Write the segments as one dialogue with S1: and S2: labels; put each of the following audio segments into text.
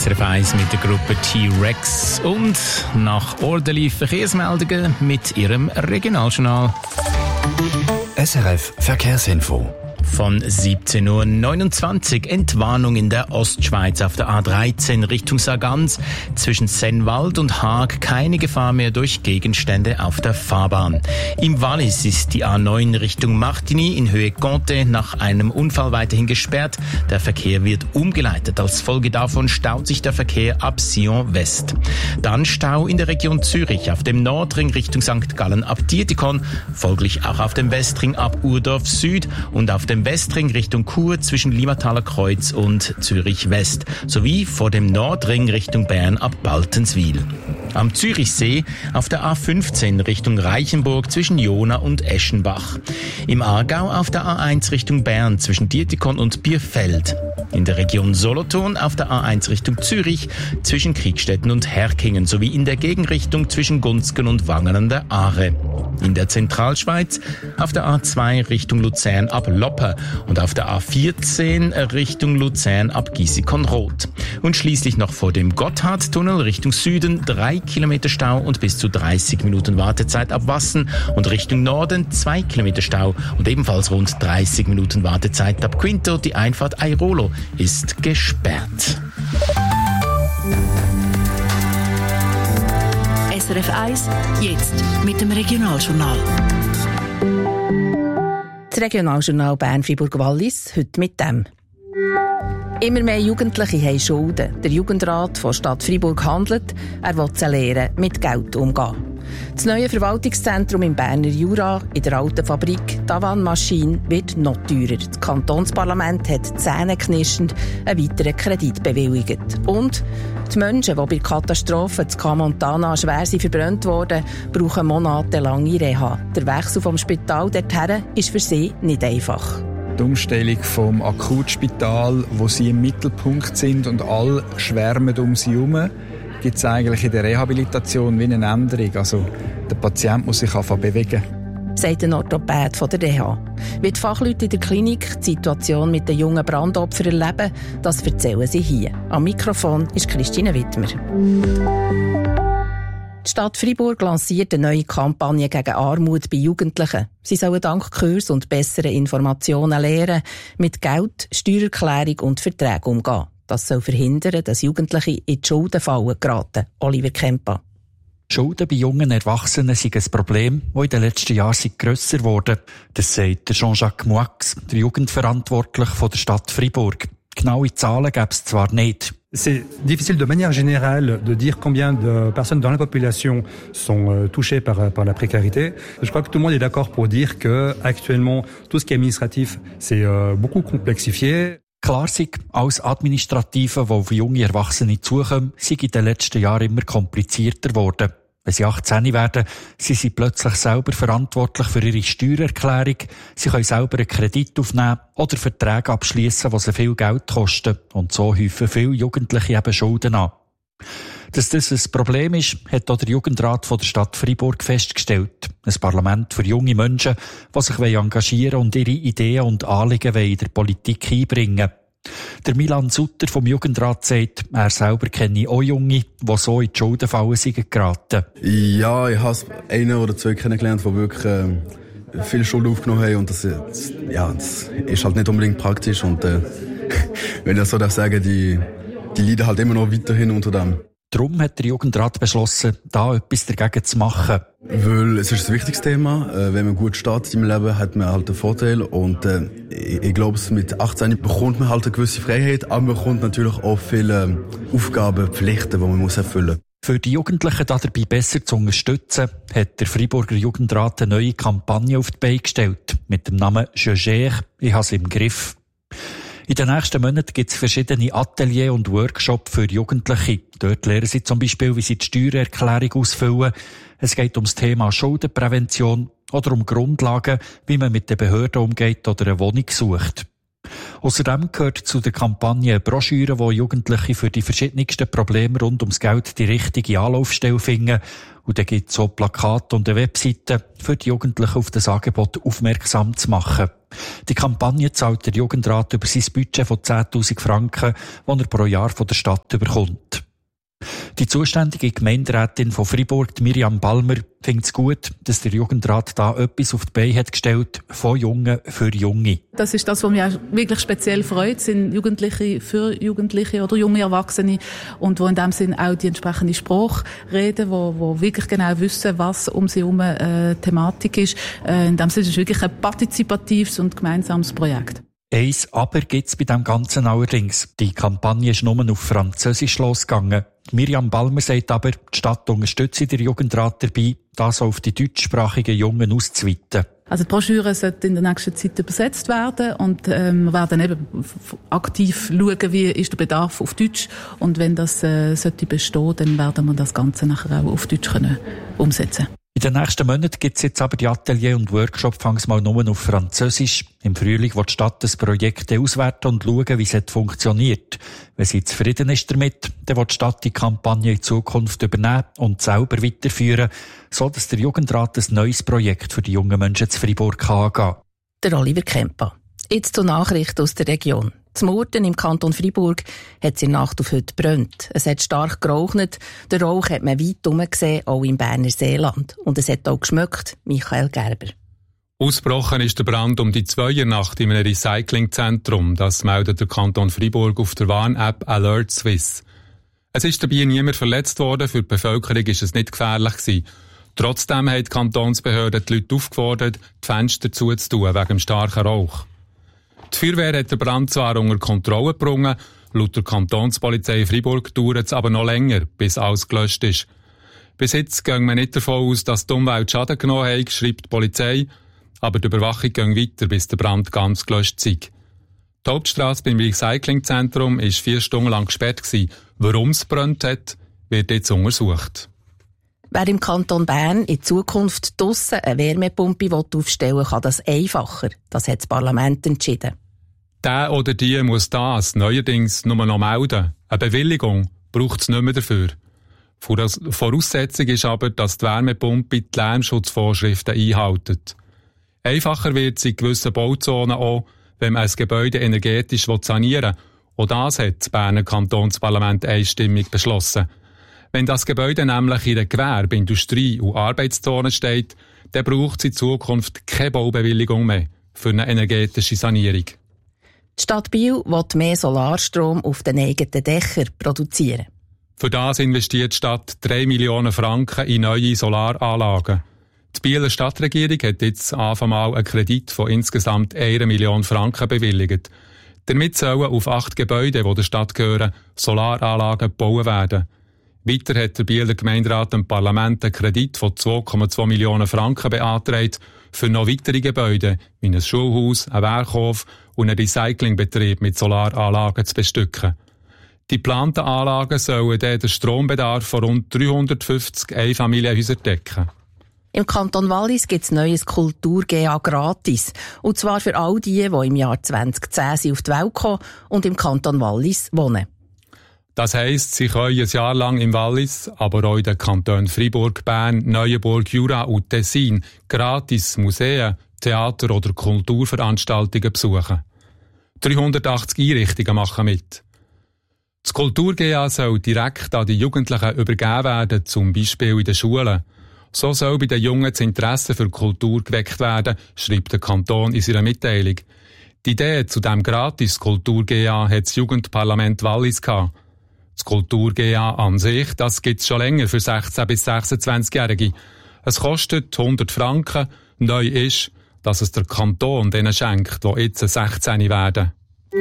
S1: SRF 1 mit der Gruppe T-Rex und nach ordentlichen Verkehrsmeldungen mit ihrem Regionaljournal.
S2: SRF Verkehrsinfo.
S1: Von 17.29 Uhr Entwarnung in der Ostschweiz auf der A13 Richtung Sargans. Zwischen Sennwald und Haag keine Gefahr mehr durch Gegenstände auf der Fahrbahn. Im Wallis ist die A9 Richtung Martigny in Höhe Conte nach einem Unfall weiterhin gesperrt. Der Verkehr wird umgeleitet. Als Folge davon staut sich der Verkehr ab Sion West. Dann Stau in der Region Zürich auf dem Nordring Richtung St. Gallen ab Dietikon, folglich auch auf dem Westring ab Urdorf Süd und auf dem Westring Richtung Chur zwischen Limataler Kreuz und Zürich West, sowie vor dem Nordring Richtung Bern ab Baltenswil. Am Zürichsee auf der A15 Richtung Reichenburg zwischen Jona und Eschenbach. Im Aargau auf der A1 Richtung Bern zwischen Dietikon und Bierfeld. In der Region Solothurn auf der A1 Richtung Zürich zwischen Kriegstetten und Herkingen sowie in der Gegenrichtung zwischen Gunzgen und Wangen an der Aare. In der Zentralschweiz auf der A2 Richtung Luzern ab Loppe und auf der A14 Richtung Luzern ab Giessikon-Roth. Und schließlich noch vor dem Gotthardtunnel Richtung Süden 3 Kilometer Stau und bis zu 30 Minuten Wartezeit ab Wassen und Richtung Norden 2 Kilometer Stau und ebenfalls rund 30 Minuten Wartezeit ab Quinto. Die Einfahrt Airolo ist gesperrt.
S3: SRF 1, jetzt mit dem Regionaljournal.
S4: Das Regionaljournal Bern-Fribourg-Wallis, heute mit dem. Immer mehr Jugendliche haben Schulden. Der Jugendrat von Stadt Freiburg handelt. Er will sie lernen, mit Geld umgehen. Das neue Verwaltungszentrum im Berner Jura, in der alten Fabrik Tavan Maschine, wird noch teurer. Das Kantonsparlament hat zähneknirschend einen weiteren Kredit bewilligt. Und die Menschen, die bei Katastrophen in Camontana schwer verbrannt wurden, brauchen monatelange Reha. Der Wechsel vom Spital dorthin ist für sie nicht einfach.
S5: Die Umstellung vom Akutspital, wo sie im Mittelpunkt sind und alle schwärmen um sie herum, gibt es eigentlich in der Rehabilitation wie eine Änderung. Also der Patient muss sich anfangen bewegen.
S4: Sagt ein Orthopäd von der Reha. Wie die Fachleute in der Klinik die Situation mit den jungen Brandopfern erleben, das erzählen sie hier. Am Mikrofon ist Christine Wittmer. Die Stadt Freiburg lanciert eine neue Kampagne gegen Armut bei Jugendlichen. Sie sollen dank Kurs und besseren Informationen lernen, mit Geld, Steuererklärung und Verträgen umgehen. Das soll verhindern, dass Jugendliche in die Schuldenfalle geraten. Oliver Kempa.
S6: Schulden bei jungen Erwachsenen sind ein Problem, das in den letzten Jahren grösser geworden. Das sagt Jean-Jacques Moix, der Jugendverantwortliche von der Stadt Freiburg. Genaue Zahlen gäbe es zwar nicht.
S7: C'est difficile de manière générale de dire combien de personnes dans la population sont touchées par la précarité. Je crois que tout le monde est d'accord pour dire que actuellement tout ce qui est administratif c'est beaucoup complexifié.
S6: Klar sei, alles Administrative, das auf junge Erwachsene zukommt, sei in den letzten Jahren immer komplizierter geworden. Wenn sie 18 werden, sind sie plötzlich selber verantwortlich für ihre Steuererklärung. Sie können selber einen Kredit aufnehmen oder Verträge abschliessen, die sie viel Geld kosten. Und so häufen viele Jugendliche eben Schulden an. Dass das ein Problem ist, hat auch der Jugendrat von der Stadt Freiburg festgestellt. Ein Parlament für junge Menschen, die sich engagieren und ihre Ideen und Anliegen in der Politik einbringen. Der Milan Sutter vom Jugendrat sagt, er selber kenne auch Junge, die so in die Schuldenfalle sind geraten.
S8: Ja, ich habe einen oder zwei kennengelernt, die wirklich viel Schulden aufgenommen haben und das ist halt nicht unbedingt praktisch und wenn ich das so darf sagen, die leiden halt immer noch weiterhin unter dem.
S6: Darum hat der Jugendrat beschlossen, da etwas dagegen zu machen.
S8: Weil es ist ein wichtiges Thema. Wenn man gut startet im Leben, hat man halt einen Vorteil. Und ich glaube, mit 18 bekommt man halt eine gewisse Freiheit, aber man bekommt natürlich auch viele Aufgaben, Pflichten, die man muss erfüllen muss.
S6: Für die Jugendlichen dabei besser zu unterstützen, hat der Freiburger Jugendrat eine neue Kampagne auf die Beine gestellt. Mit dem Namen «Je gère», ich habe es im Griff. In den nächsten Monaten gibt es verschiedene Ateliers und Workshops für Jugendliche. Dort lernen sie zum Beispiel, wie sie die Steuererklärung ausfüllen. Es geht um das Thema Schuldenprävention oder um Grundlagen, wie man mit den Behörden umgeht oder eine Wohnung sucht. Außerdem gehört zu der Kampagne eine Broschüre, wo Jugendliche für die verschiedensten Probleme rund ums Geld die richtige Anlaufstelle finden. Und dann gibt es auch Plakate und eine Webseite, für die Jugendlichen auf das Angebot aufmerksam zu machen. Die Kampagne zahlt der Jugendrat über sein Budget von 10'000 Franken, das er pro Jahr von der Stadt bekommt. Die zuständige Gemeinderätin von Freiburg, Miriam Balmer, findet es gut, dass der Jugendrat da etwas auf die Beine hat gestellt, von Jungen für Junge.
S9: Das ist das, was mich auch wirklich speziell freut, sind Jugendliche für Jugendliche oder junge Erwachsene und wo in dem Sinn auch die entsprechende Sprache reden, wo wirklich genau wissen, was um sie herum Thematik ist. In dem Sinn ist es wirklich ein partizipatives und gemeinsames Projekt.
S6: Eins Aber gibt's bei dem Ganzen allerdings. Die Kampagne ist nur auf Französisch losgegangen. Miriam Balmer sagt aber, die Stadt unterstützt den Jugendrat dabei, das auf die deutschsprachigen Jungen auszuweiten.
S9: Also die Broschüre sollte in der nächsten Zeit übersetzt werden und wir werden eben aktiv schauen, wie ist der Bedarf auf Deutsch und wenn das sollte bestehen, dann werden wir das Ganze nachher auch auf Deutsch können umsetzen.
S6: In den nächsten Monaten gibt es jetzt aber die Atelier- und Workshops mal nur auf Französisch. Im Frühling wird die Stadt das Projekt auswerten und schauen, wie es funktioniert. Wenn sie zufrieden ist damit, dann wird die Stadt die Kampagne in Zukunft übernehmen und selber weiterführen, sodass der Jugendrat ein neues Projekt für die jungen Menschen zu Freiburg angehen kann.
S4: Der Oliver Kempa. Jetzt zur Nachricht aus der Region. Zum Murten im Kanton Freiburg hat es in der Nacht auf heute gebrannt. Es hat stark geraucht. Den Rauch hat man weit herum gesehen, auch im Berner Seeland. Und es hat auch geschmeckt. Michael Gerber.
S10: Ausgebrochen ist der Brand um die 2 Uhr Nacht in einem Recyclingzentrum. Das meldet der Kanton Freiburg auf der Warn-App Alert Swiss. Es ist dabei niemand verletzt worden. Für die Bevölkerung ist es nicht gefährlich gewesen. Trotzdem haben die Kantonsbehörden die Leute aufgefordert, die Fenster zuzutun wegen dem starken Rauch. Die Feuerwehr hat den Brand zwar unter Kontrolle gebracht, laut der Kantonspolizei Freiburg dauert es aber noch länger, bis alles gelöscht ist. Bis jetzt gehen wir nicht davon aus, dass die Umwelt Schaden genommen hat, schreibt die Polizei, aber die Überwachung geht weiter, bis der Brand ganz gelöscht ist. Die Hauptstrasse beim Recyclingzentrum war 4 Stunden lang gesperrt gewesen. Warum es gebrannt hat, wird jetzt untersucht.
S4: Wer im Kanton Bern in Zukunft draussen eine Wärmepumpe aufstellen will, kann das einfacher. Das hat das Parlament entschieden.
S10: Der oder die muss das neuerdings nur noch melden. Eine Bewilligung braucht es nicht mehr dafür. Voraussetzung ist aber, dass die Wärmepumpe die Lärmschutzvorschriften einhält. Einfacher wird es in gewissen Bauzonen auch, wenn man ein Gebäude energetisch sanieren will. Auch das hat das Berner Kantonsparlament einstimmig beschlossen. Wenn das Gebäude nämlich in der Gewerbe-, Industrie- und Arbeitszone steht, dann braucht es in Zukunft keine Baubewilligung mehr für eine energetische Sanierung.
S4: Die Stadt Biel will mehr Solarstrom auf den eigenen Dächern produzieren.
S10: Für das investiert die Stadt 3 Millionen Franken in neue Solaranlagen. Die Bieler Stadtregierung hat jetzt einmal einen Kredit von insgesamt 1 Million Franken bewilligt. Damit sollen auf 8 Gebäude, die der Stadt gehören, Solaranlagen gebaut werden. Weiter hat der Bieler Gemeinderat dem Parlament einen Kredit von 2,2 Millionen Franken beantragt für noch weitere Gebäude, wie ein Schulhaus, ein Werkhof und einen Recyclingbetrieb mit Solaranlagen zu bestücken. Die geplanten Anlagen sollen dann den Strombedarf von rund 350 Einfamilienhäusern decken.
S4: Im Kanton Wallis gibt es neues Kultur-GA gratis. Und zwar für all die im Jahr 2010 auf die Welt kommen und im Kanton Wallis wohnen.
S10: Das heisst, sie können ein Jahr lang im Wallis, aber auch in den Kantonen Freiburg, Bern, Neuenburg, Jura und Tessin gratis Museen, Theater oder Kulturveranstaltungen besuchen. 380 Einrichtungen machen mit. Das Kultur-GA soll direkt an die Jugendlichen übergeben werden, zum Beispiel in den Schulen. So soll bei den Jungen das Interesse für Kultur geweckt werden, schreibt der Kanton in seiner Mitteilung. Die Idee zu diesem gratis Kultur-GA hat das Jugendparlament Wallis gehabt. Das Kultur-GA an sich, das gibt es schon länger für 16- bis 26-Jährige. Es kostet 100 Franken. Neu ist, dass es der Kanton denen schenkt, die jetzt 16 werden.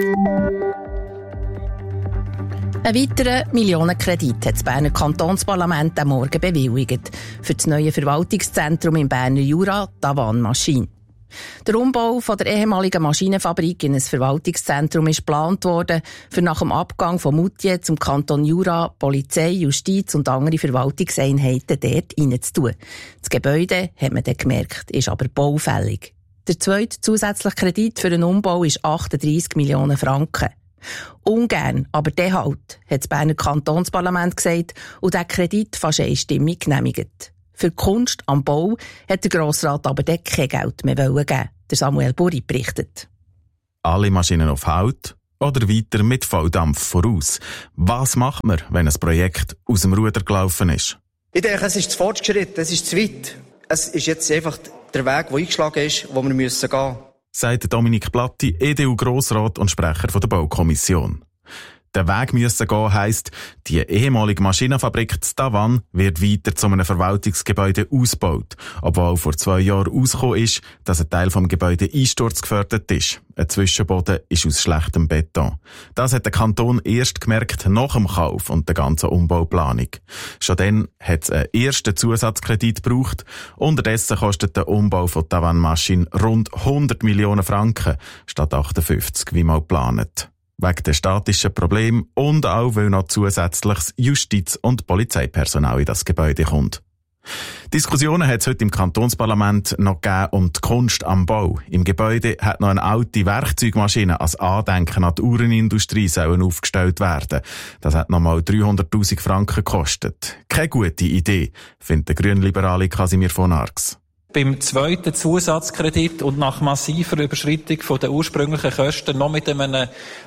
S4: Ein weiterer Millionenkredit hat das Berner Kantonsparlament am Morgen bewilligt für das neue Verwaltungszentrum im Berner Jura, die Avan Maschine. Der Umbau von der ehemaligen Maschinenfabrik in ein Verwaltungszentrum ist geplant worden, für nach dem Abgang von Moutier zum Kanton Jura Polizei, Justiz und andere Verwaltungseinheiten dort hineinzutun. Das Gebäude, hat man dann gemerkt, ist aber baufällig. Der zweite zusätzliche Kredit für einen Umbau ist 38 Millionen Franken. Ungern, aber der halt, hat das Berner Kantonsparlament gesagt und den Kredit fast einstimmig genehmigt. Für die Kunst am Bau hat der Grossrat aber dann kein Geld mehr geben. Der Samuel Buri berichtet.
S11: Alle Maschinen auf Halt oder weiter mit Volldampf voraus. Was macht man, wenn ein Projekt aus dem Ruder gelaufen ist?
S12: Ich denke, es ist zu fortgeschritten, es ist zu weit. Es ist jetzt einfach der Weg, der eingeschlagen ist, wo wir gehen müssen.
S11: Sagt Dominik Platti, EDU-Grossrat und Sprecher der Baukommission. Der Weg müssen gehen heisst, die ehemalige Maschinenfabrik Tavannes wird weiter zu einem Verwaltungsgebäude ausgebaut, obwohl vor 2 Jahren herausgekommen ist, dass ein Teil vom Gebäude einsturzgefährdet ist. Ein Zwischenboden ist aus schlechtem Beton. Das hat der Kanton erst gemerkt nach dem Kauf und der ganzen Umbauplanung. Schon dann hat es einen ersten Zusatzkredit gebraucht. Unterdessen kostet der Umbau von Tavannes-Maschine rund 100 Millionen Franken statt 58, wie mal geplant. Wegen der statischen Probleme und auch, weil noch zusätzliches Justiz- und Polizeipersonal in das Gebäude kommt. Diskussionen hat es heute im Kantonsparlament noch gegeben um die Kunst am Bau. Im Gebäude hat noch eine alte Werkzeugmaschine als Andenken an die Uhrenindustrie sollen aufgestellt werden. Das hat nochmal 300'000 Franken gekostet. Keine gute Idee, findet der grünliberale Casimir von Arx.
S13: Beim zweiten Zusatzkredit und nach massiver Überschreitung von den ursprünglichen Kosten noch mit einem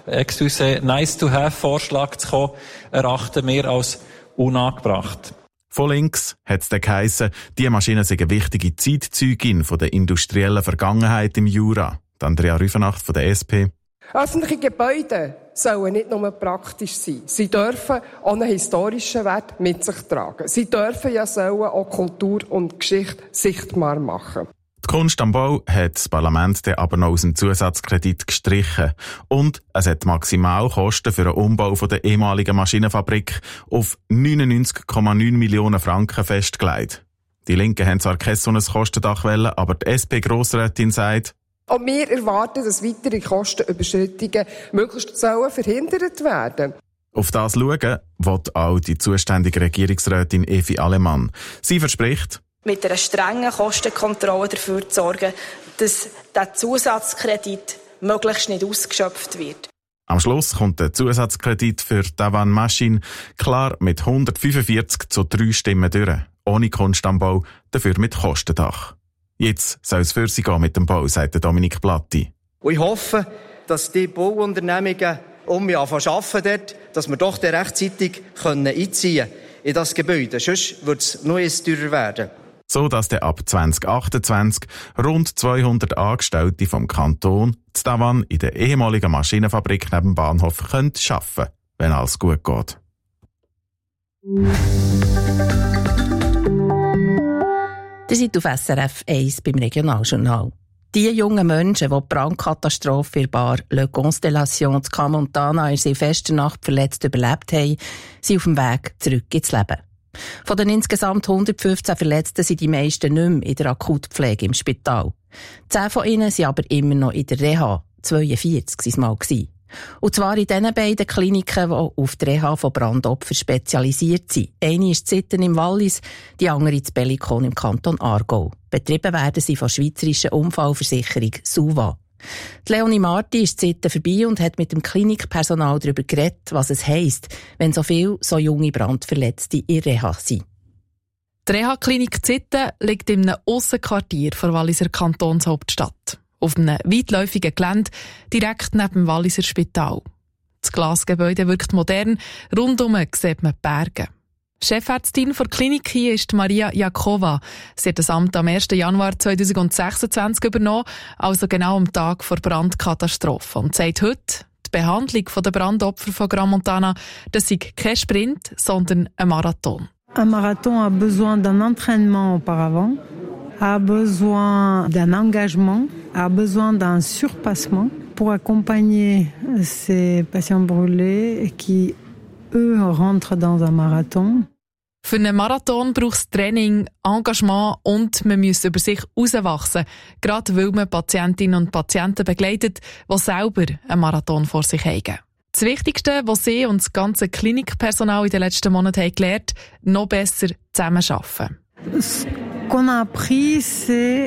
S13: Nice-to-have-Vorschlag zu kommen, erachten wir als unangebracht.
S11: Von links hat es dann geheissen, die Maschine sei eine wichtige Zeitzeugin von der industriellen Vergangenheit im Jura. Andrea Rüfenacht von der SP.
S14: Öffentliche Gebäude sollen nicht nur praktisch sein. Sie dürfen auch einen historischen Wert mit sich tragen. Sie dürfen sollen auch Kultur und Geschichte sichtbar machen.
S11: Die Kunst am Bau hat das Parlament dann aber noch aus dem Zusatzkredit gestrichen. Und es hat Maximalkosten für den Umbau von der ehemaligen Maschinenfabrik auf 99,9 Millionen Franken festgelegt. Die Linken haben zwar kein so ein Kostendach wollen, aber die SP-Grossrätin sagt,
S14: auch wir erwarten, dass weitere Kostenüberschreitungen möglichst verhindert werden.
S11: Auf das schauen will auch die zuständige Regierungsrätin Evi Alemann. Sie verspricht,
S15: mit einer strengen Kostenkontrolle dafür zu sorgen, dass der Zusatzkredit möglichst nicht ausgeschöpft wird.
S11: Am Schluss kommt der Zusatzkredit für Tavannes-Maschine klar mit 145-3 Stimmen durch. Ohne Kunst am Bau, dafür mit Kostendach. Jetzt soll es für sie gehen mit dem Bau, sagt Dominik Platti.
S12: Und ich hoffe, dass die Bauunternehmungen arbeiten dort, dass wir doch rechtzeitig einziehen können in das Gebäude. Sonst wird es noch teurer werden.
S11: So dass der ab 2028 rund 200 Angestellte vom Kanton zu Tavannes in der ehemaligen Maschinenfabrik neben dem Bahnhof arbeiten können, wenn alles gut geht.
S4: Ihr seid auf SRF 1 beim Regionaljournal. Die jungen Menschen, die die Brandkatastrophe in Bar Le Constellation zu Camontana in Silvesternacht verletzt überlebt haben, sind auf dem Weg zurück ins Leben. Von den insgesamt 115 Verletzten sind die meisten nicht mehr in der Akutpflege im Spital. 10 von ihnen sind aber immer noch in der Reha. 42 waren es mal. Und zwar in den beiden Kliniken, die auf die Reha von Brandopfern spezialisiert sind. Eine ist Zitten im Wallis, die andere in Bellikon im Kanton Aargau. Betrieben werden sie von der schweizerischen Unfallversicherung SUVA. Die Leonie Marti ist Zitten vorbei und hat mit dem Klinikpersonal darüber geredet, was es heisst, wenn so viele so junge Brandverletzte in Reha sind.
S16: Die Reha-Klinik Zitten liegt in einem Aussenquartier der Walliser Kantonshauptstadt. Auf einem weitläufigen Gelände, direkt neben dem Walliser Spital. Das Glasgebäude wirkt modern, rundum sieht man die Berge. Chefärztin der Klinik hier ist Maria Jakova. Sie hat das Amt am 1. Januar 2026 übernommen, also genau am Tag vor Brandkatastrophe. Und sagt heute, die Behandlung der Brandopfer von Crans-Montana, das sei kein Sprint, sondern ein Marathon.
S17: Un marathon a besoin d'un entraînement auparavant, a besoin d'un engagement, a besoin d'un surpassement pour accompagner ces patients brûlés qui, eux, rentrent dans un marathon.
S16: Für einen Marathon braucht es Training, Engagement und man muss über sich herauswachsen, gerade weil man Patientinnen und Patienten begleitet, die selber einen Marathon vor sich haben. Das Wichtigste, was sie und das ganze Klinikpersonal in den letzten Monaten haben gelernt, noch besser zusammenarbeiten.
S17: Ce qu'on a appris, c'est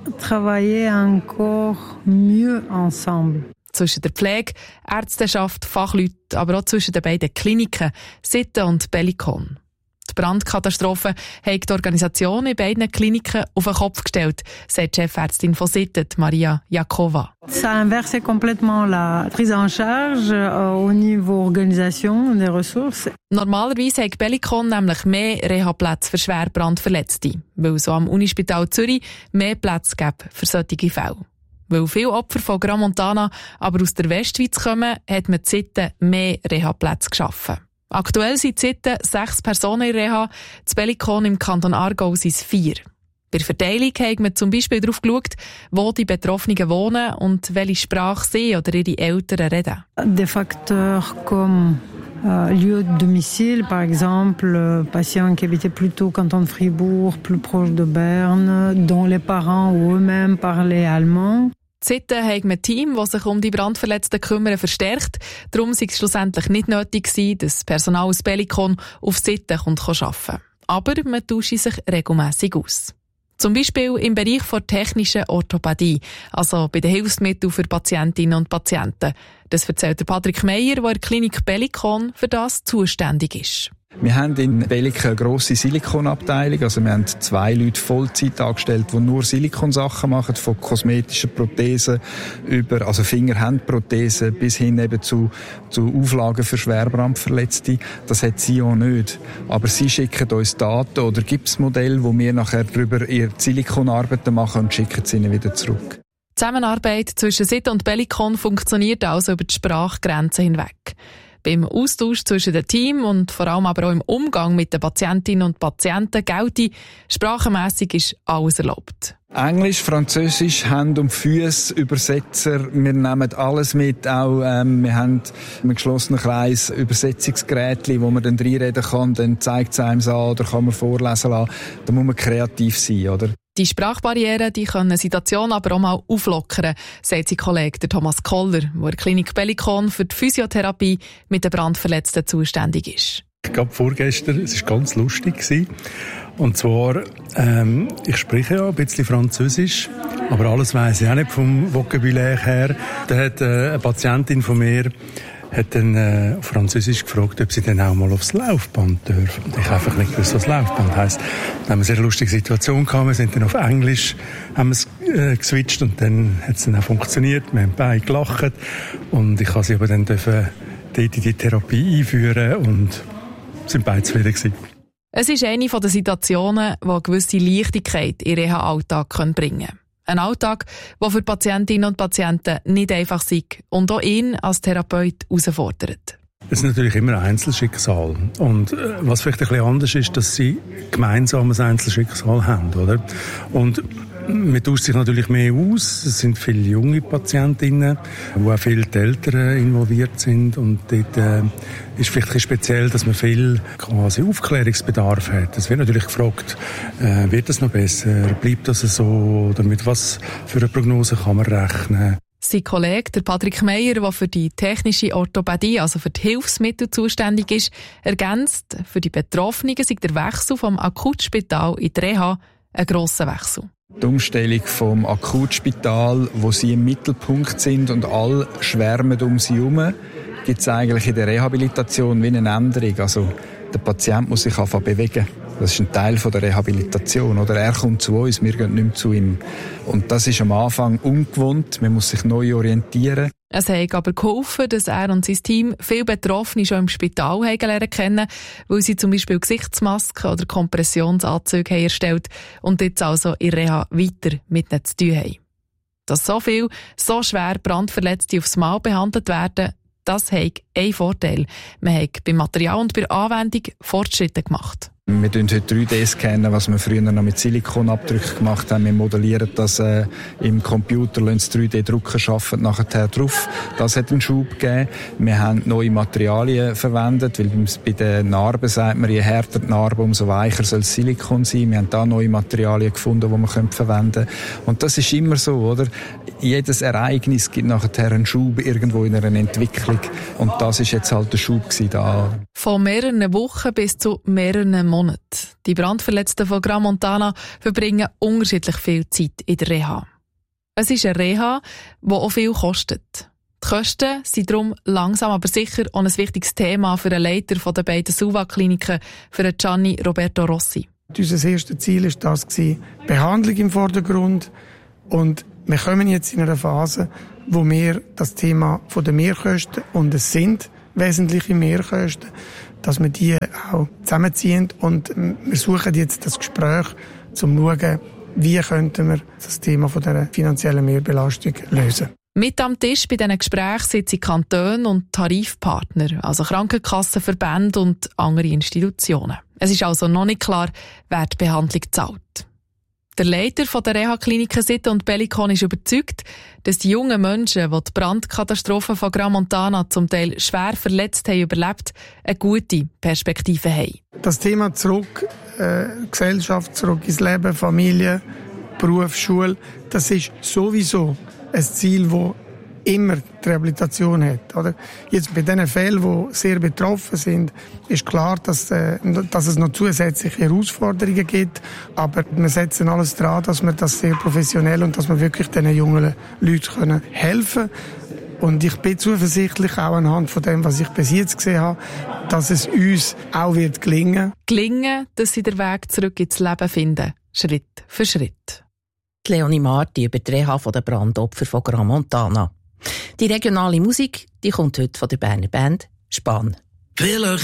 S17: travailler encore mieux ensemble.
S16: Zwischen der Pflege, Ärzteschaft, Fachleute, aber auch zwischen den beiden Kliniken, Sitten und Bellicon. Die Brandkatastrophe hat die Organisation in beiden Kliniken auf den Kopf gestellt, sagt die Chefärztin von Sitten, Maria Jakova.
S17: Ça inverse complètement la prise en charge au niveau organisation des ressources.
S16: Normalerweise hat Bellicon nämlich mehr Reha-Plätze für schwer Brandverletzte, weil es so am Unispital Zürich mehr Plätze gibt für solche Fälle. Weil viele Opfer von Gran Montana aber aus der Westschweiz kommen, hat man in Sitten mehr Reha-Plätze geschaffen. Aktuell sind in Sitten 6 Personen in Reha, in Bellicon im Kanton Aargau sind es 4. Bei der Verteilung hat man zum Beispiel darauf geschaut, wo die Betroffenen wohnen und welche Sprache sie oder ihre Eltern reden.
S17: Des facteurs comme lieu de domicile, par exemple, patients qui habitaient plutôt au canton de Fribourg, plus proche de Berne, dont les parents ou eux-mêmes parlaient allemand.
S16: Sitten hat man ein Team, das sich um die Brandverletzten kümmern, verstärkt. Darum sei es schlussendlich nicht nötig gewesen, dass das Personal aus Bellicon auf Sitten arbeiten kann. Aber man tauscht sich regelmässig aus. Zum Beispiel im Bereich der technischen Orthopädie, also bei den Hilfsmitteln für Patientinnen und Patienten. Das erzählt der Patrick Meyer, der in der Klinik Bellicon für das zuständig ist.
S5: Wir haben in Bellicon eine grosse Silikonabteilung. Also wir haben 2 Leute Vollzeit angestellt, die nur Silikonsachen machen, von kosmetischen Prothesen über, also Finger-Hand-Prothesen bis hin eben zu Auflagen für Schwerbrandverletzte. Das hat sie auch nicht. Aber sie schicken uns Daten oder Gipsmodelle, wo wir nachher darüber ihre Silikonarbeiten machen und schicken sie ihnen wieder zurück.
S16: Die Zusammenarbeit zwischen Sitten und Bellicon funktioniert also über die Sprachgrenzen hinweg. Beim Austausch zwischen dem Team und vor allem aber auch im Umgang mit den Patientinnen und Patienten gelte, sprachenmässig ist alles erlaubt.
S5: Englisch, Französisch, Hand und Füße, Übersetzer, wir nehmen alles mit. Auch, wir haben im geschlossenen Kreis Übersetzungsgeräte, wo man dann reinreden kann, dann zeigt es einem an oder kann man vorlesen lassen. Da muss man kreativ sein, oder?
S16: Die Sprachbarrieren, die können eine Situation aber auch mal auflockern, sagt sein Kollege Thomas Koller, der in der Klinik Bellicon für die Physiotherapie mit den Brandverletzten zuständig ist.
S18: Ich glaube, vorgestern, es war ganz lustig. Und zwar, ich spreche ja ein bisschen Französisch, aber alles weiss ich auch nicht vom Vokabular her. Da hat eine Patientin von mir hat dann auf Französisch gefragt, ob sie dann auch mal aufs Laufband dürfen. Ich habe einfach nicht gewusst, was Laufband heisst. Dann haben wir eine sehr lustige Situation gehabt. Wir sind dann auf Englisch haben wir geswitcht und dann hat es dann auch funktioniert. Wir haben beide gelacht und ich habe sie aber dann dort in die Therapie einführen und sind beide zufrieden gewesen.
S16: Es ist eine der Situationen, die eine gewisse Leichtigkeit in ihren Alltag bringen können. Ein Alltag, der für Patientinnen und Patienten nicht einfach ist und auch ihn als Therapeut herausfordert.
S18: Es ist natürlich immer ein Einzelschicksal. Und was vielleicht ein bisschen anders ist, dass sie gemeinsam ein Einzelschicksal haben, oder? Und man tauscht sich natürlich mehr aus. Es sind viele junge Patientinnen, wo auch viele Eltern involviert sind. Und dort ist vielleicht ein bisschen speziell, dass man viel quasi Aufklärungsbedarf hat. Es wird natürlich gefragt, wird das noch besser? Bleibt das so? Oder mit was für eine Prognose kann man rechnen?
S16: Sein Kollege, der Patrick Meyer, der für die technische Orthopädie, also für die Hilfsmittel zuständig ist, ergänzt, für die Betroffenen sei der Wechsel vom Akutspital in die Reha ein grosser Wechsel.
S5: Die Umstellung vom Akutspital, wo sie im Mittelpunkt sind und alle schwärmen um sie herum, gibt es eigentlich in der Rehabilitation wie eine Änderung. Also der Patient muss sich anfangen bewegen. Das ist ein Teil von der Rehabilitation. Oder er kommt zu uns, wir gehen nicht mehr zu ihm. Und das ist am Anfang ungewohnt. Man muss sich neu orientieren.
S16: Es hat aber geholfen, dass er und sein Team viele Betroffene schon im Spital lernen kennen, weil sie zum Beispiel Gesichtsmasken oder Kompressionsanzüge haben erstellt und jetzt also in Reha weiter mit ihnen zu tun haben. Dass so viel, so schwer Brandverletzte aufs Mal behandelt werden, das hat einen Vorteil. Man hat beim Material und bei der Anwendung Fortschritte gemacht.
S5: Wir scannen heute 3D, was wir früher noch mit Silikonabdrücken gemacht haben. Wir modellieren das im Computer, lassen es 3D-Drucken, arbeiten nachher drauf. Das hat einen Schub gegeben. Wir haben neue Materialien verwendet, weil bei den Narben sagt man, je härter die Narbe, umso weicher soll das Silikon sein. Wir haben da neue Materialien gefunden, die wir verwenden können. Und das ist immer so, oder? Jedes Ereignis gibt nachher einen Schub irgendwo in einer Entwicklung. Und das ist jetzt halt der Schub da.
S16: Von mehreren Wochen bis zu mehreren Monaten Monaten. Die Brandverletzten von Crans-Montana verbringen unterschiedlich viel Zeit in der Reha. Es ist eine Reha, die auch viel kostet. Die Kosten sind darum langsam aber sicher auch ein wichtiges Thema für den Leiter der beiden Suva-Kliniken, für Gianni Roberto Rossi.
S19: Unser erstes Ziel war das, Behandlung im Vordergrund. Und wir kommen jetzt in einer Phase, wo wir das Thema der Mehrkosten, und es sind wesentliche Mehrkosten, dass wir die auch zusammenziehen. Und wir suchen jetzt das Gespräch, um zu schauen, wie könnten wir das Thema der finanziellen Mehrbelastung lösen.
S16: Mit am Tisch bei diesen Gesprächen sitzen Kantone und Tarifpartner, also Krankenkassen, Verbände und andere Institutionen. Es ist also noch nicht klar, wer die Behandlung zahlt. Der Leiter der Reha-Kliniken Sitte und Bellikon ist überzeugt, dass die jungen Menschen, die die Brandkatastrophe von Crans-Montana zum Teil schwer verletzt haben, überlebt, eine gute Perspektive haben.
S19: Das Thema zurück, Gesellschaft, zurück ins Leben, Familie, Beruf, Schule, das ist sowieso ein Ziel, das immer die Rehabilitation hat. Oder? Jetzt bei den Fällen, die sehr betroffen sind, ist klar, dass es noch zusätzliche Herausforderungen gibt. Aber wir setzen alles daran, dass wir das sehr professionell und dass wir wirklich diesen jungen Leuten helfen können. Und ich bin zuversichtlich, auch anhand von dem, was ich bis jetzt gesehen habe, dass es uns auch wird gelingen.
S16: Gelingen, dass sie den Weg zurück ins Leben finden, Schritt für Schritt.
S4: Die Leonie Marti über die Reha der Brandopfer von Crans-Montana. Die regionale Musik, die kommt heute von der Berner Band Span.